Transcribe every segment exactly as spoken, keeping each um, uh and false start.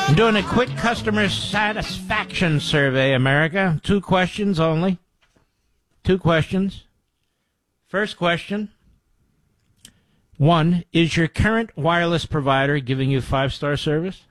I'm doing a quick customer satisfaction survey, America. Two questions only. Two questions. First question. One, is your current wireless provider giving you five-star service?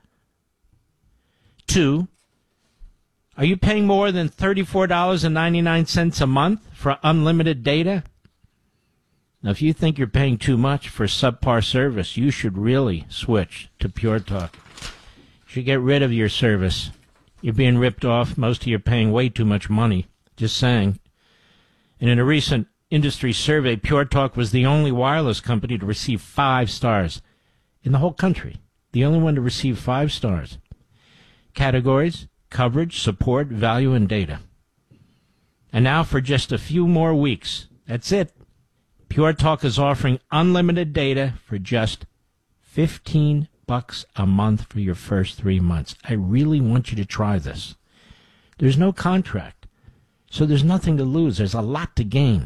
Two, are you paying more than thirty-four dollars and ninety-nine cents a month for unlimited data? Now, if you think you're paying too much for subpar service, you should really switch to Pure Talk. You should get rid of your service. You're being ripped off. Most of you are paying way too much money. Just saying. And in a recent industry survey, Pure Talk was the only wireless company to receive five stars in the whole country. The only one to receive five stars. Categories: coverage, support, value, and data. And now for just a few more weeks, that's it. Pure Talk is offering unlimited data for just fifteen bucks a month for your first three months. I really want you to try this. There's no contract, so there's nothing to lose. There's a lot to gain.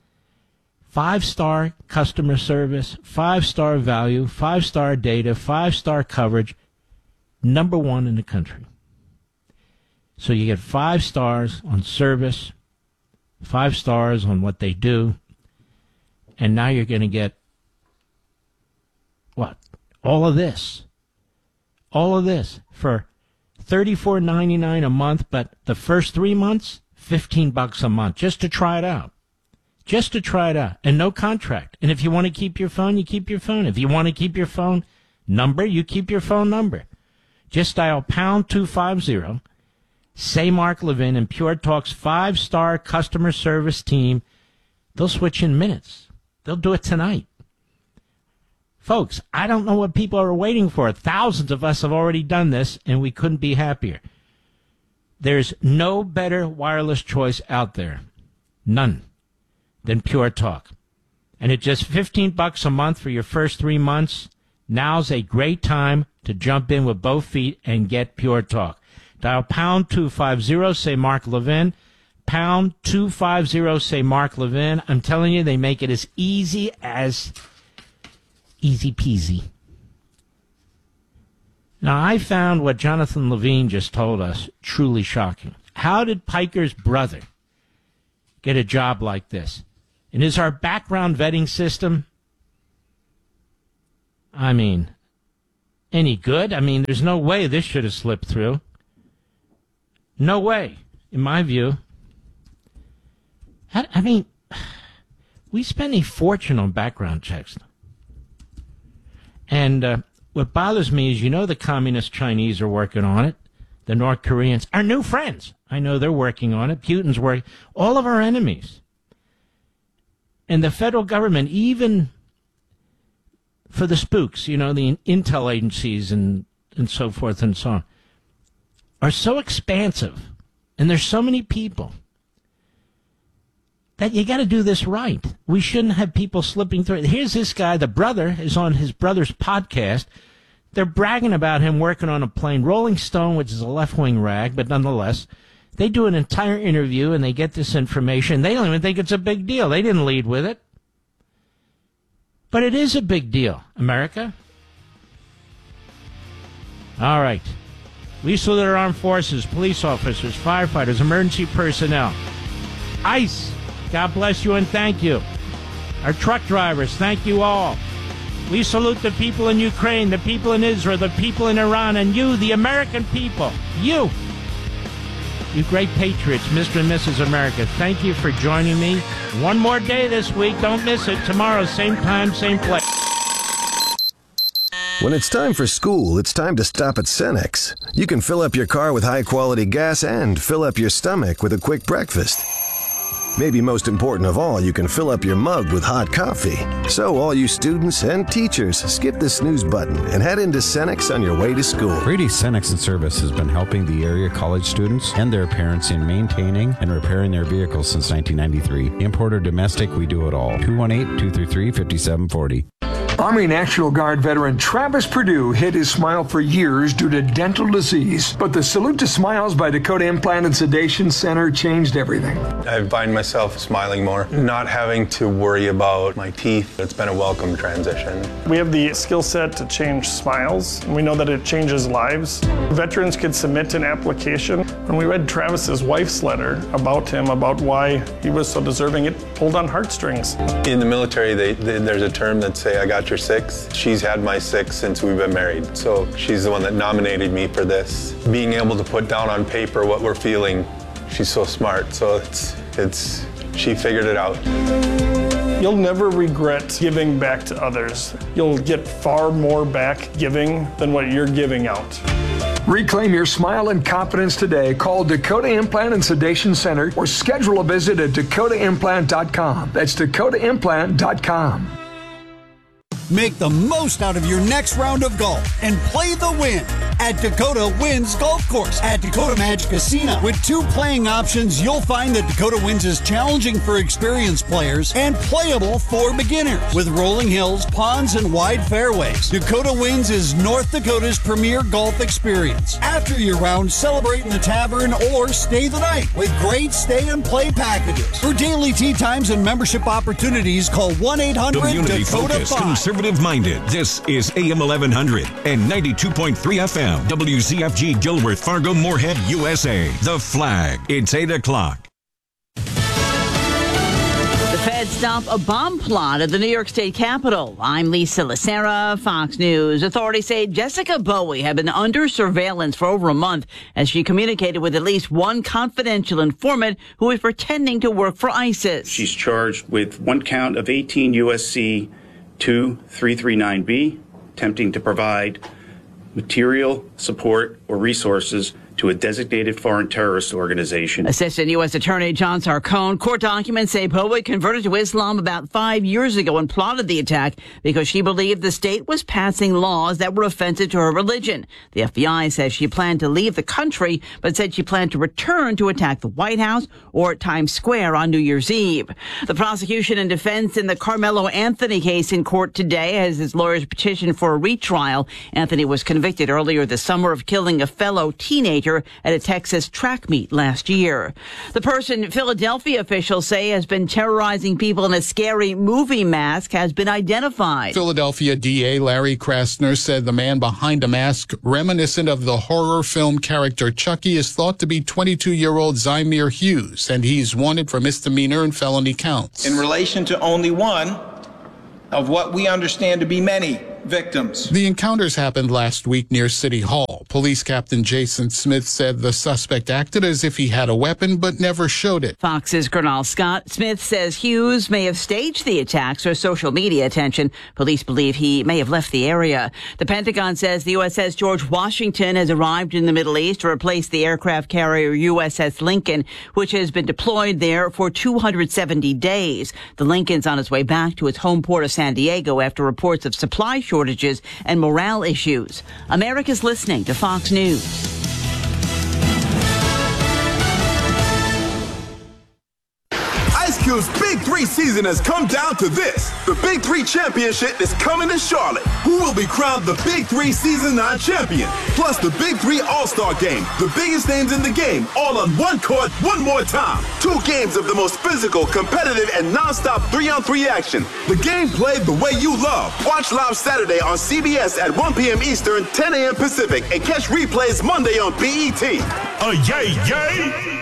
Five-star customer service, five-star value, five-star data, five-star coverage, number one in the country. So you get five stars on service, five stars on what they do, and now you're going to get, what, all of this. All of this for thirty-four ninety-nine a month, but the first three months, fifteen bucks a month, just to try it out. Just to try it out, and no contract. And if you want to keep your phone, you keep your phone. If you want to keep your phone number, you keep your phone number. Just dial pound two fifty, say Mark Levin, and Pure Talk's five-star customer service team, they'll switch in minutes. They'll do it tonight. Folks, I don't know what people are waiting for. Thousands of us have already done this, and we couldn't be happier. There's no better wireless choice out there. None. Than Pure Talk. And at just fifteen bucks a month for your first three months, now's a great time to jump in with both feet and get Pure Talk. Dial pound two fifty, say Mark Levin. Pound two fifty, say Mark Levin. I'm telling you, they make it as easy as easy peasy. Now, I found what Jonathan Levine just told us truly shocking. How did Piker's brother get a job like this? And is our background vetting system, I mean, any good? I mean, there's no way this should have slipped through. No way, in my view. I mean, we spend a fortune on background checks. And uh, what bothers me is, you know, the communist Chinese are working on it. The North Koreans, our new friends, I know they're working on it. Putin's working. All of our enemies. And the federal government, even for the spooks, you know, the intel agencies and, and so forth and so on, are so expansive. And there's so many people that you got to do this right. We shouldn't have people slipping through. Here's this guy, the brother is on his brother's podcast. They're bragging about him working on a plane. Rolling Stone, which is a left-wing rag, but nonetheless, they do an entire interview and they get this information. They don't even think it's a big deal. They didn't lead with it. But it is a big deal, America. All right. We salute our armed forces, police officers, firefighters, emergency personnel. ICE, God bless you and thank you. Our truck drivers, thank you all. We salute the people in Ukraine, the people in Israel, the people in Iran, and you, the American people. You. You great patriots, Mister and Missus America. Thank you for joining me. One more day this week. Don't miss it. Tomorrow, same time, same place. When it's time for school, it's time to stop at Cenex. You can fill up your car with high-quality gas and fill up your stomach with a quick breakfast. Maybe most important of all, you can fill up your mug with hot coffee. So all you students and teachers, skip the snooze button and head into Cenex on your way to school. Brady Cenex and Service has been helping the area college students and their parents in maintaining and repairing their vehicles since nineteen ninety-three. Import or domestic, we do it all. two one eight, two three three, five seven four zero. Army National Guard veteran Travis Perdue hid his smile for years due to dental disease. But the Salute to Smiles by Dakota Implant and Sedation Center changed everything. I find myself smiling more, not having to worry about my teeth. It's been a welcome transition. We have the skill set to change smiles, and we know that it changes lives. Veterans could submit an application. When we read Travis's wife's letter about him, about why he was so deserving, it pulled on heartstrings. In the military, they, they, there's a term that say, I got your six. She's had my six since we've been married. So she's the one that nominated me for this. Being able to put down on paper what we're feeling, she's so smart. So it's, it's, she figured it out. You'll never regret giving back to others. You'll get far more back giving than what you're giving out. Reclaim your smile and confidence today. Call Dakota Implant and Sedation Center or schedule a visit at dakota implant dot com. That's dakota implant dot com. Make the most out of your next round of golf and play the win at Dakota Wins Golf Course at Dakota Magic Casino. With two playing options, you'll find that Dakota Wins is challenging for experienced players and playable for beginners. With rolling hills, ponds, and wide fairways, Dakota Wins is North Dakota's premier golf experience. After your round, celebrate in the tavern or stay the night with great stay and play packages. For daily tee times and membership opportunities, call one eight hundred Dakota five. Conservative-minded. This is A M eleven hundred and ninety-two point three F M. W Z F G Gilworth, Fargo, Moorhead, U S A. The Flag. It's eight o'clock. The Feds stop a bomb plot at the New York State Capitol. I'm Lisa Lacera, Fox News. Authorities say Jessica Bowie had been under surveillance for over a month as she communicated with at least one confidential informant who was pretending to work for ISIS. She's charged with one count of eighteen U S C two three three nine B, attempting to provide material support or resources to a designated foreign terrorist organization. Assistant U S Attorney John Sarcone. Court documents say Bowie converted to Islam about five years ago and plotted the attack because she believed the state was passing laws that were offensive to her religion. The F B I says she planned to leave the country, but said she planned to return to attack the White House or at Times Square on New Year's Eve. The prosecution and defense in the Carmelo Anthony case in court today as his lawyers petitioned for a retrial. Anthony was convicted earlier this summer of killing a fellow teenager at a Texas track meet last year. The person Philadelphia officials say has been terrorizing people in a scary movie mask has been identified. Philadelphia D A Larry Krasner said the man behind a mask reminiscent of the horror film character Chucky is thought to be twenty-two-year-old Zymir Hughes, and he's wanted for misdemeanor and felony counts. In relation to only one of what we understand to be many victims. The encounters happened last week near City Hall. Police Captain Jason Smith said the suspect acted as if he had a weapon but never showed it. Fox's Gernal Scott. Smith says Hughes may have staged the attacks for social media attention. Police believe he may have left the area. The Pentagon says the U S S George Washington has arrived in the Middle East to replace the aircraft carrier U S S Lincoln, which has been deployed there for two hundred seventy days. The Lincoln's on its way back to its home port of San Diego after reports of supply shortages shortages and morale issues. America's listening to Fox News. Ice Cube's Big Three season has come down to this. The Big Three Championship is coming to Charlotte. Who will be crowned the Big Three Season nine champion? Plus the Big Three All-Star Game. The biggest names in the game, all on one court, one more time. Two games of the most physical, competitive, and non-stop three-on-three action. The game played the way you love. Watch live Saturday on C B S at one p.m. Eastern, ten a.m. Pacific, and catch replays Monday on B E T. A yay, yay!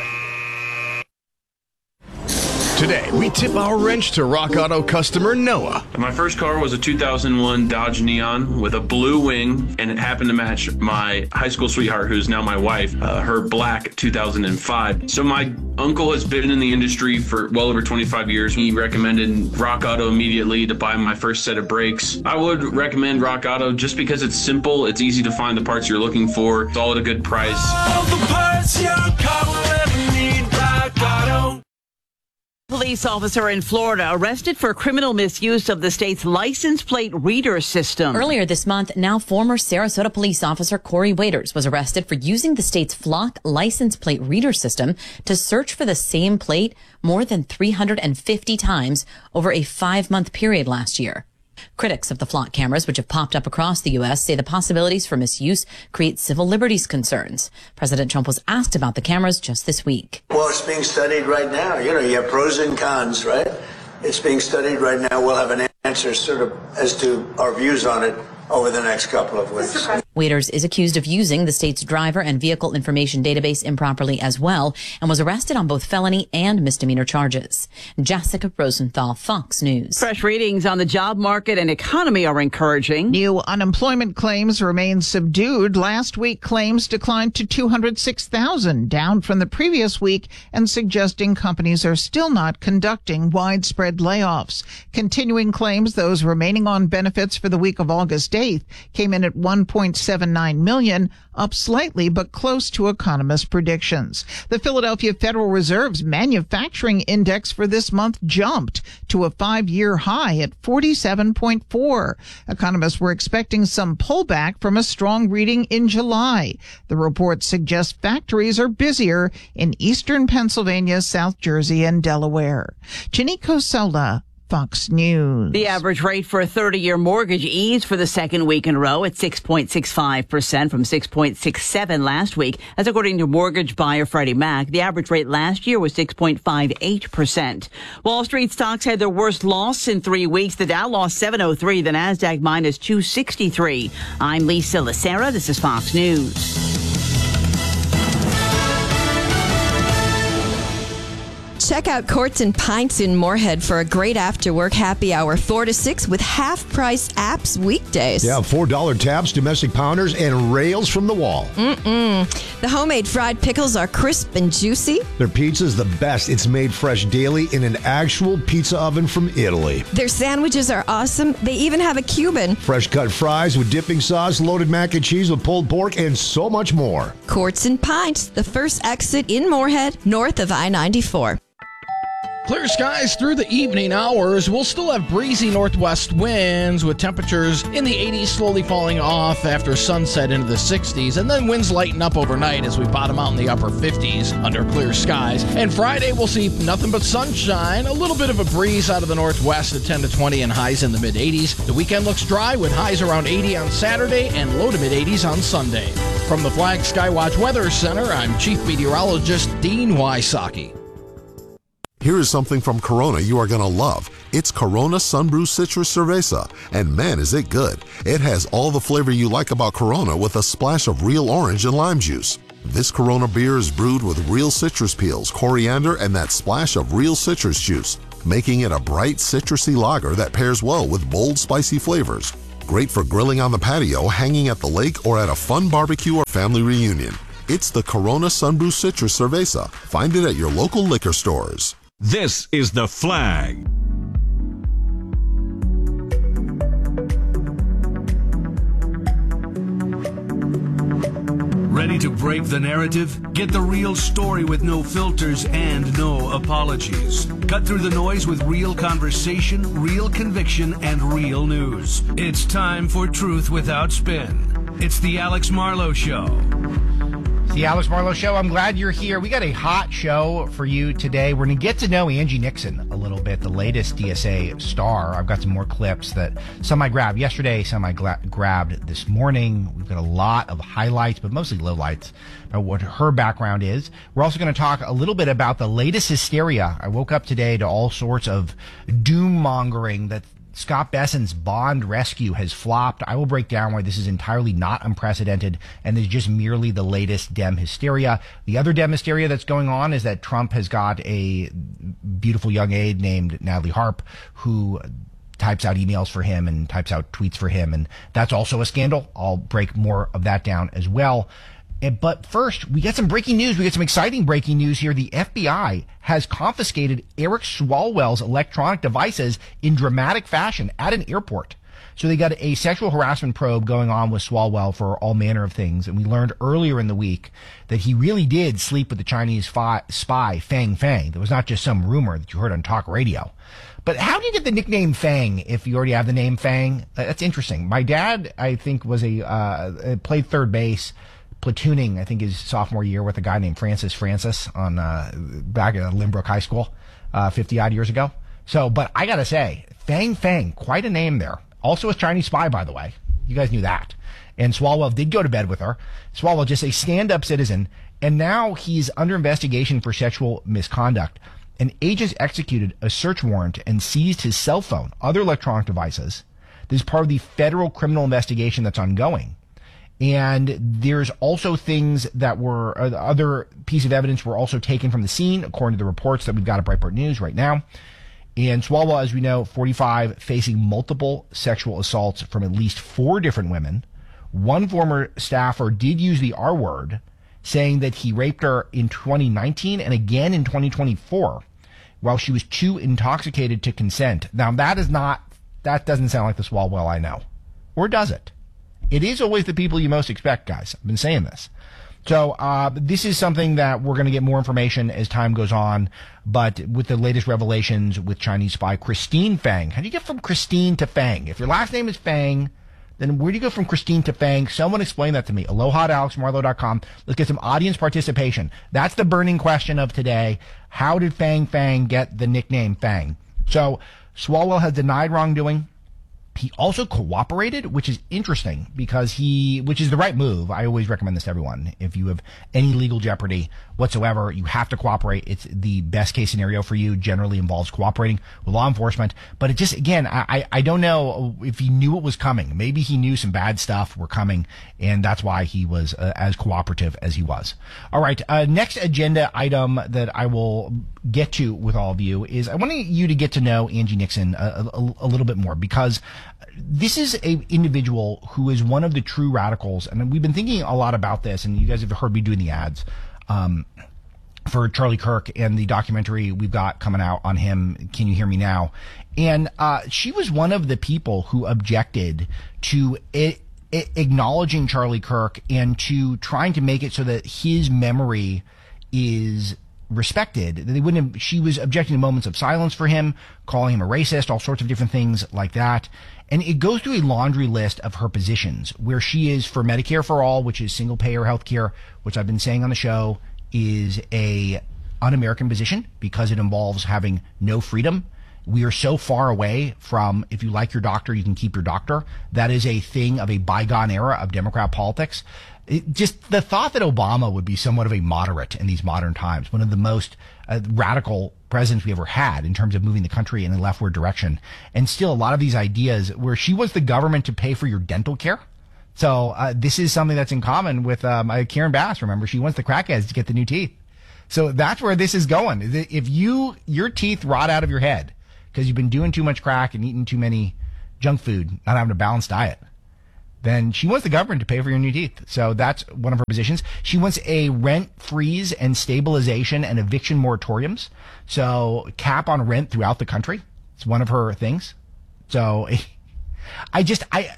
Today, we tip our wrench to Rock Auto customer Noah. My first car was a two thousand one Dodge Neon with a blue wing, and it happened to match my high school sweetheart, who's now my wife, uh, her black two thousand five. So my uncle has been in the industry for well over twenty-five years. He recommended Rock Auto immediately to buy my first set of brakes. I would recommend Rock Auto just because it's simple, it's easy to find the parts you're looking for, it's all at a good price. All the parts your car will ever need, Rock Auto. Police officer in Florida arrested for criminal misuse of the state's license plate reader system. Earlier this month, now former Sarasota police officer Corey Waiters was arrested for using the state's Flock license plate reader system to search for the same plate more than three hundred fifty times over a five-month period last year. Critics of the flock cameras, which have popped up across the U S, say the possibilities for misuse create civil liberties concerns. President Trump was asked about the cameras just this week. Well, it's being studied right now. You know, you have pros and cons, right? It's being studied right now. We'll have an answer sort of as to our views on it over the next couple of weeks. Waiters is accused of using the state's driver and vehicle information database improperly as well, and was arrested on both felony and misdemeanor charges. Jessica Rosenthal, Fox News. Fresh readings on the job market and economy are encouraging. New unemployment claims remain subdued. Last week, claims declined to two hundred six thousand, down from the previous week, and suggesting companies are still not conducting widespread layoffs. Continuing claims, those remaining on benefits for the week of August eighth, came in at one point seven nine million, up slightly but close to economists' predictions. The Philadelphia Federal Reserve's manufacturing index for this month jumped to a five-year high at forty-seven point four. Economists were expecting some pullback from a strong reading in July. The report suggests factories are busier in eastern Pennsylvania, South Jersey, and Delaware. Janiko Sola, Fox News. The average rate for a thirty-year mortgage eased for the second week in a row at six point six five percent from six point six seven last week. That's according to mortgage buyer Freddie Mac. The average rate last year was six point five eight percent. Wall Street stocks had their worst loss in three weeks. The Dow lost seven oh three, the Nasdaq minus two sixty-three. I'm Lisa Lacera. This is Fox News. Check out Courts and Pints in Moorhead for a great after-work happy hour, four to six, with half-price apps weekdays. Yeah, four dollar taps, domestic pounders, and rails from the wall. Mm-mm. The homemade fried pickles are crisp and juicy. Their pizza's the best. It's made fresh daily in an actual pizza oven from Italy. Their sandwiches are awesome. They even have a Cuban. Fresh-cut fries with dipping sauce, loaded mac and cheese with pulled pork, and so much more. Courts and Pints, the first exit in Moorhead, north of I ninety-four. Clear skies through the evening hours. We'll still have breezy northwest winds with temperatures in the eighties slowly falling off after sunset into the sixties, and then winds lighten up overnight as we bottom out in the upper fifties under clear skies. And Friday we'll see nothing but sunshine, a little bit of a breeze out of the northwest at ten to twenty and highs in the mid eighties. The weekend looks dry with highs around eighty on Saturday and low to mid eighties on Sunday. From the Flag Skywatch Weather Center, I'm Chief Meteorologist Dean Wysocki. Here is something from Corona you are going to love. It's Corona Sunbrew Citrus Cerveza, and man is it good. It has all the flavor you like about Corona with a splash of real orange and lime juice. This Corona beer is brewed with real citrus peels, coriander, and that splash of real citrus juice, making it a bright citrusy lager that pairs well with bold spicy flavors. Great for grilling on the patio, hanging at the lake, or at a fun barbecue or family reunion. It's the Corona Sunbrew Citrus Cerveza. Find it at your local liquor stores. This is The Flag. Ready to break the narrative? Get the real story with no filters and no apologies. Cut through the noise with real conversation, real conviction, and real news. It's time for Truth Without Spin. It's the Alex Marlowe Show. The Alex Marlowe Show. I'm glad you're here. We got a hot show for you today. We're going to get to know Angie Nixon a little bit, the latest D S A star. I've got some more clips that some I grabbed yesterday, some I gra- grabbed this morning. We've got a lot of highlights, but mostly lowlights about what her background is. We're also going to talk a little bit about the latest hysteria. I woke up today to all sorts of doom mongering that Scott Besson's bond rescue has flopped. I will break down why this is entirely not unprecedented and is just merely the latest Dem hysteria. The other Dem hysteria that's going on is that Trump has got a beautiful young aide named Natalie Harp who types out emails for him and types out tweets for him, and that's also a scandal. I'll break more of that down as well. But first, we get some breaking news. We get some exciting breaking news here. The F B I has confiscated Eric Swalwell's electronic devices in dramatic fashion at an airport. So they got a sexual harassment probe going on with Swalwell for all manner of things. And we learned earlier in the week that he really did sleep with the Chinese fi- spy Fang Fang. That was not just some rumor that you heard on talk radio. But how do you get the nickname Fang if you already have the name Fang? That's interesting. My dad, I think, was a uh, played third base, platooning, I think, his sophomore year with a guy named Francis Francis on uh, back at Limbrook High School uh, fifty odd years ago. So, but I gotta say, Fang Fang, quite a name there. Also a Chinese spy, by the way. You guys knew that. And Swalwell did go to bed with her. Swalwell, just a stand-up citizen, and now he's under investigation for sexual misconduct. And agents executed a search warrant and seized his cell phone, other electronic devices. This is part of the federal criminal investigation that's ongoing. And there's also things that were, uh, other piece of evidence were also taken from the scene, according to the reports that we've got at Breitbart News right now. And Swalwell, as we know, forty-five, facing multiple sexual assaults from at least four different women. One former staffer did use the R word, saying that he raped her in twenty nineteen and again in twenty twenty-four while she was too intoxicated to consent. Now, that is not, that doesn't sound like the Swalwell I know. Or does it? It is always the people you most expect, guys. I've been saying this. So uh, this is something that we're going to get more information as time goes on. But with the latest revelations with Chinese spy Christine Fang, how do you get from Christine to Fang? If your last name is Fang, then where do you go from Christine to Fang? Someone explain that to me. Aloha at alex marlow dot com. Let's get some audience participation. That's the burning question of today. How did Fang Fang get the nickname Fang? So Swalwell has denied wrongdoing. He also cooperated, which is interesting because he, which is the right move. I always recommend this to everyone. If you have any legal jeopardy whatsoever, you have to cooperate. It's the best case scenario for you. Generally involves cooperating with law enforcement. But it just, again, I, I don't know if he knew it was coming. Maybe he knew some bad stuff were coming, and that's why he was uh, as cooperative as he was. All right. Uh, next agenda item that I will get to with all of you is I want you to get to know Angie Nixon a, a, a little bit more, because this is a individual who is one of the true radicals. And we've been thinking a lot about this, and you guys have heard me doing the ads um, for Charlie Kirk and the documentary we've got coming out on him, Can You Hear Me Now? And uh, she was one of the people who objected to it, it acknowledging Charlie Kirk and to trying to make it so that his memory is respected. They wouldn't have, she was objecting to moments of silence for him, calling him a racist, all sorts of different things like that. And it goes through a laundry list of her positions, where she is for Medicare for all, which is single payer health care, which I've been saying on the show is a un-American position because it involves having no freedom. We are so far away from, if you like your doctor, you can keep your doctor. That is a thing of a bygone era of Democrat politics. It, just the thought that Obama would be somewhat of a moderate in these modern times, one of the most uh, radical presidents we ever had in terms of moving the country in a leftward direction. And still a lot of these ideas where she wants the government to pay for your dental care. So uh, this is something that's in common with um, uh, Karen Bass. Remember, she wants the crackheads to get the new teeth. So that's where this is going. If you your teeth rot out of your head because you've been doing too much crack and eating too many junk food, not having a balanced diet, then she wants the government to pay for your new teeth. So that's one of her positions. She wants a rent freeze and stabilization and eviction moratoriums. So cap on rent throughout the country. It's one of her things. So I just, I,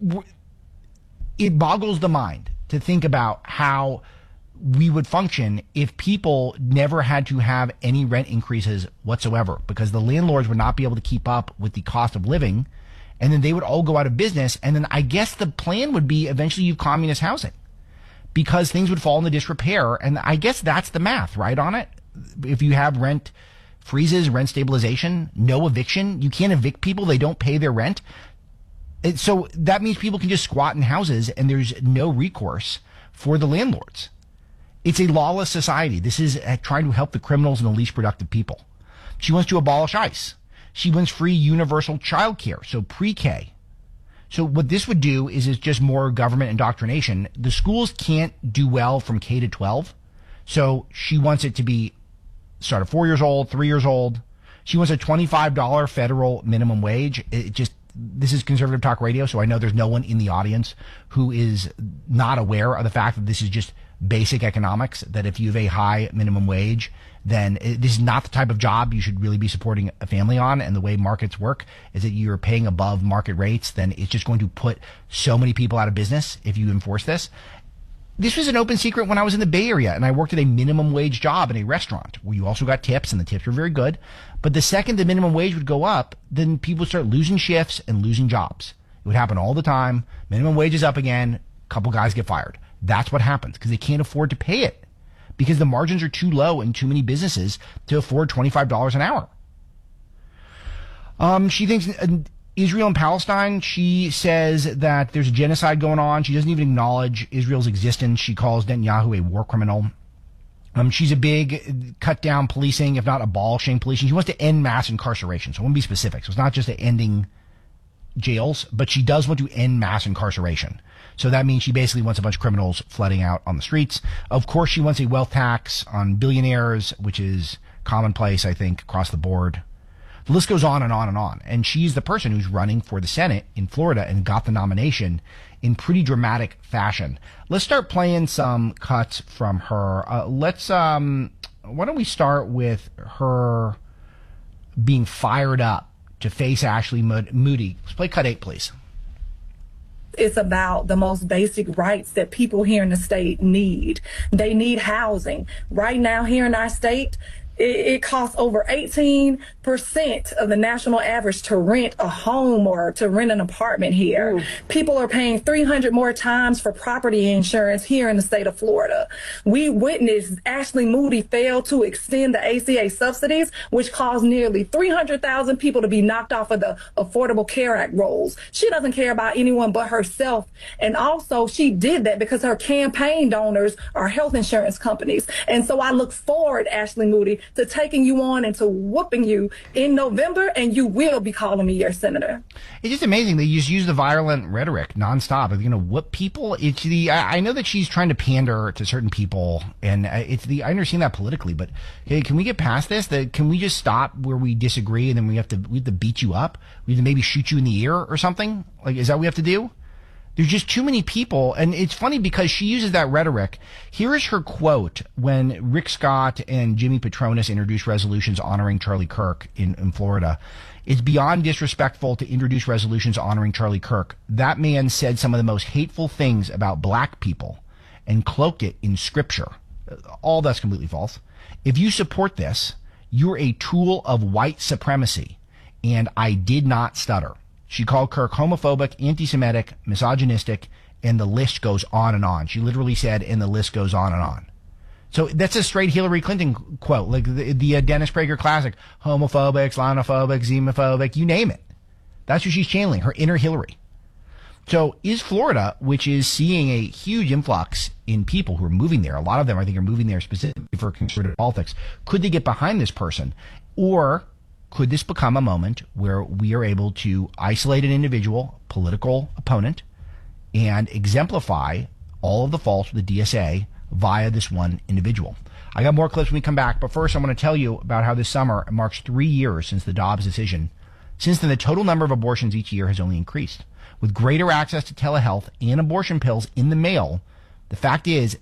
it boggles the mind to think about how we would function if people never had to have any rent increases whatsoever, because the landlords would not be able to keep up with the cost of living. And then they would all go out of business. And then I guess the plan would be eventually you have communist housing because things would fall into disrepair. And I guess that's the math, right, on it? If you have rent freezes, rent stabilization, no eviction, you can't evict people. They don't pay their rent. It, so that means people can just squat in houses and there's no recourse for the landlords. It's a lawless society. This is uh, trying to help the criminals and the least productive people. She wants to abolish ICE. She wants free universal child care, so pre-K. So what this would do is it's just more government indoctrination. The schools can't do well from K to twelve. So she wants it to be start at four years old, three years old. She wants a twenty-five dollars federal minimum wage. It just, this is conservative talk radio, so I know there's no one in the audience who is not aware of the fact that this is just basic economics, that if you have a high minimum wage, then it, this is not the type of job you should really be supporting a family on. And the way markets work is that you're paying above market rates, then it's just going to put so many people out of business if you enforce this. This was an open secret when I was in the Bay Area and I worked at a minimum wage job in a restaurant where you also got tips and the tips were very good. But the second the minimum wage would go up, then people would start losing shifts and losing jobs. It would happen all the time. Minimum wage is up again. A couple guys get fired. That's what happens because they can't afford to pay it because the margins are too low in too many businesses to afford twenty-five dollars an hour. Um, she thinks Israel and Palestine, she says that there's a genocide going on. She doesn't even acknowledge Israel's existence. She calls Netanyahu a war criminal. Um, she's a big cut down policing, if not abolishing policing. She wants to end mass incarceration. So I want to be specific. So it's not just ending jails, but she does want to end mass incarceration. So that means she basically wants a bunch of criminals flooding out on the streets. Of course, she wants a wealth tax on billionaires, which is commonplace, I think, across the board. The list goes on and on and on. And she's the person who's running for the Senate in Florida and got the nomination in pretty dramatic fashion. Let's start playing some cuts from her. Uh, let's, um, why don't we start with her being fired up to face Ashley Moody. Let's play cut eight, please. It's about the most basic rights that people here in the state need. They need housing. Right now here in our state, it, it costs over eighteen percent of the national average to rent a home or to rent an apartment here. Ooh. People are paying three hundred more times for property insurance here in the state of Florida. We witnessed Ashley Moody fail to extend the A C A subsidies, which caused nearly three hundred thousand people to be knocked off of the Affordable Care Act rolls. She doesn't care about anyone but herself. And also she did that because her campaign donors are health insurance companies. And so I look forward, Ashley Moody, to taking you on and to whooping you in November, and you will be calling me your senator. It's just amazing that you just use the violent rhetoric nonstop. Are you going to whoop people? It's the I, I know that she's trying to pander to certain people, and it's the I understand that politically, but hey, can we get past this? That can we just stop where we disagree, and then we have to we have to beat you up? We have to maybe shoot you in the ear or something? Like, is that what we have to do? There's just too many people, and it's funny because she uses that rhetoric. Here is her quote when Rick Scott and Jimmy Petronas introduced resolutions honoring Charlie Kirk in, in Florida. It's beyond disrespectful to introduce resolutions honoring Charlie Kirk. That man said some of the most hateful things about black people and cloaked it in scripture. All that's completely false. If you support this, you're a tool of white supremacy, and I did not stutter. She called Kirk homophobic, anti-Semitic, misogynistic, and the list goes on and on. She literally said, and the list goes on and on. So that's a straight Hillary Clinton quote, like the, the uh, Dennis Prager classic, homophobic, Islamophobic, xenophobic, you name it. That's what she's channeling, her inner Hillary. So is Florida, which is seeing a huge influx in people who are moving there, a lot of them I think are moving there specifically for conservative politics, could they get behind this person? Or could this become a moment where we are able to isolate an individual political opponent and exemplify all of the faults of the D S A via this one individual? I got more clips when we come back, but first I want to tell you about how this summer marks three years since the Dobbs decision. Since then, the total number of abortions each year has only increased. With greater access to telehealth and abortion pills in the mail, the fact is